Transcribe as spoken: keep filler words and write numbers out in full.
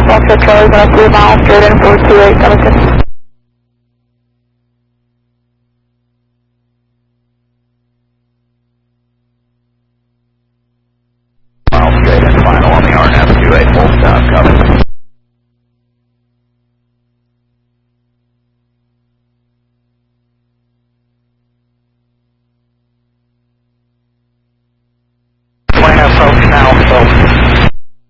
Foxtrot Charlie, going up three miles, straight in four two eight, coming to.